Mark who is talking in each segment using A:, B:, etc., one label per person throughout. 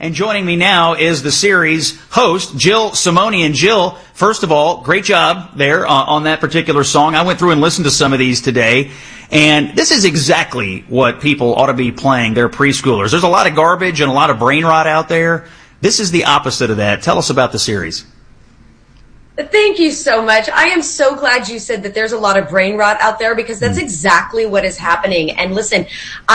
A: And joining me now is the series host, Jill Simonian. Jill, first of all, great job there on that particular song. I went through and listened to some of these today, and this is exactly what people ought to be playing their preschoolers. There's a lot of garbage and a lot of brain rot out there. This is the opposite of that. Tell us about the series.
B: Thank you so much. I am so glad you said that there's a lot of brain rot out there, because that's exactly what is happening. And listen,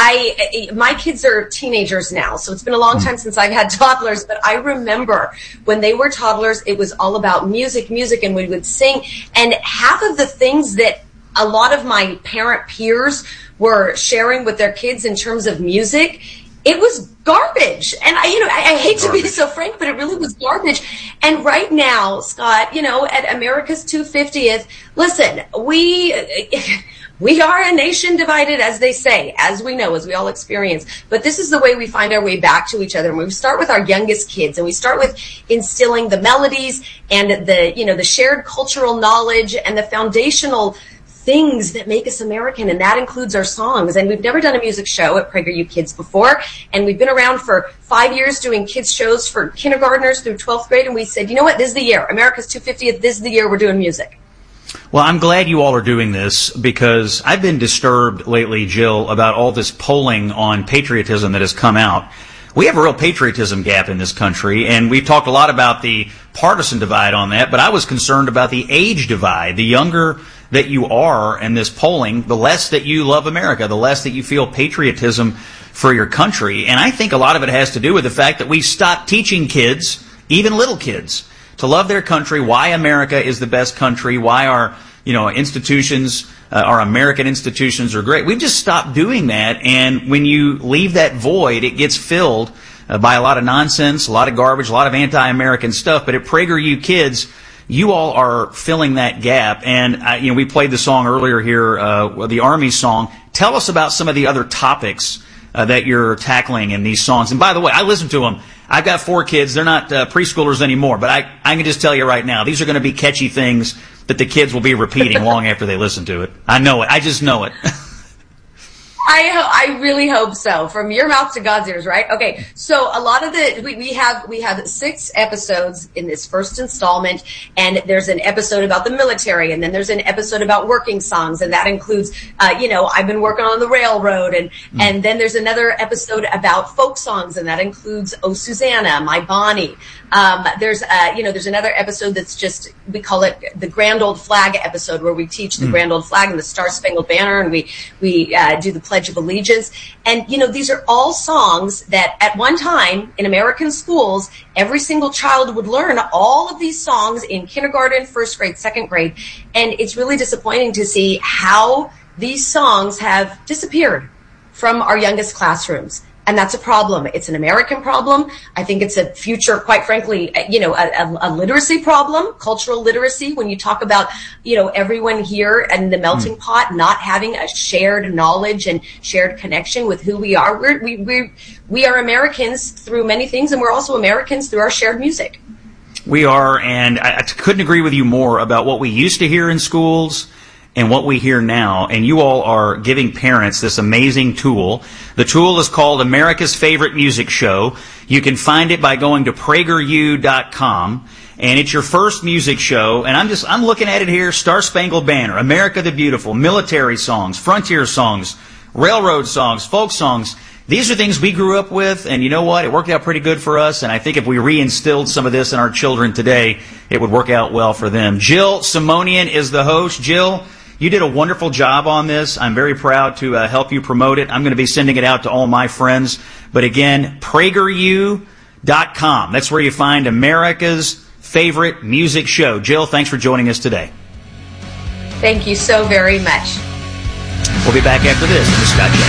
B: my kids are teenagers now, so it's been a long time since I've had toddlers, but I remember when they were toddlers, it was all about music, and we would sing. And half of the things that a lot of my parent peers were sharing with their kids in terms of music, it was garbage. And I hate to be so frank, but it really was garbage. And right now, Scott, at America's 250th, listen, we are a nation divided, as they say, as we know, as we all experience. But this is the way we find our way back to each other. And we start with our youngest kids, and we start with instilling the melodies and the shared cultural knowledge and the foundational things that make us American, and that includes our songs. And we've never done a music show at PragerU Kids before, and we've been around for 5 years doing kids shows for kindergartners through 12th grade, and we said, you know what, this is the year. America's 250th, this is the year we're doing music.
A: Well, I'm glad you all are doing this, because I've been disturbed lately, Jill, about all this polling on patriotism that has come out. We have a real patriotism gap in this country, and we've talked a lot about the partisan divide on that, but I was concerned about the age divide. The younger that you are in this polling, the less that you love America, the less that you feel patriotism for your country. And I think a lot of it has to do with the fact that we stopped teaching kids, even little kids, to love their country, why America is the best country, why our institutions, our American institutions are great. We've just stopped doing that, and when you leave that void, it gets filled by a lot of nonsense, a lot of garbage, a lot of anti-American stuff. But at PragerU Kids, you all are filling that gap. And we played the song earlier here, the Army song. Tell us about some of the other topics that you're tackling in these songs. And by the way, I listen to them. I've got 4 kids. They're not preschoolers anymore, but I can just tell you right now, these are going to be catchy things that the kids will be repeating long after they listen to it. I know it. I just know it.
B: I really hope so. From your mouth to God's ears, right? Okay. So a lot of we have 6 episodes in this first installment, and there's an episode about the military, and then there's an episode about working songs, and that includes, I've been working on the railroad, and then there's another episode about folk songs, and that includes Oh Susanna, My Bonnie. There's another episode that's just, we call it the Grand Old Flag episode, where we teach the Grand Old Flag and the Star Spangled Banner, and we do the Pledge of Allegiance. And, these are all songs that at one time in American schools, every single child would learn all of these songs in kindergarten, first grade, second grade. And it's really disappointing to see how these songs have disappeared from our youngest classrooms. And that's a problem. It's an American problem. I think it's a future, quite frankly, a literacy problem, cultural literacy. When you talk about, everyone here and the melting pot not having a shared knowledge and shared connection with who we are. We are Americans through many things, and we're also Americans through our shared music.
A: We are, and I couldn't agree with you more about what we used to hear in schools and what we hear now. And you all are giving parents this amazing tool. The tool is called America's Favorite Music Show. You can find it by going to PragerU.com. And it's your first music show. And I'm looking at it here. Star Spangled Banner, America the Beautiful, military songs, frontier songs, railroad songs, folk songs. These are things we grew up with, and you know what? It worked out pretty good for us, and I think if we reinstilled some of this in our children today, it would work out well for them. Jill Simonian is the host. Jill, you did a wonderful job on this. I'm very proud to help you promote it. I'm going to be sending it out to all my friends. But again, PragerU.com. That's where you find America's favorite music show. Jill, thanks for joining us today.
B: Thank you so very much.
A: We'll be back after this with Scott James.